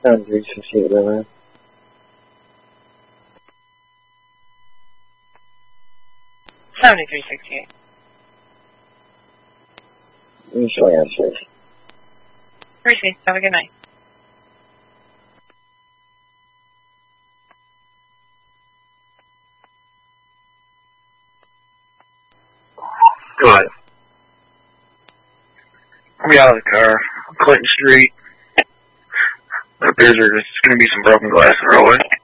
7368, over. 7368. Initial answers. Appreciate it. Have a good night. Go ahead. I'm out of the car. Clinton Street. It appears there's going to be some broken glass in the roadway.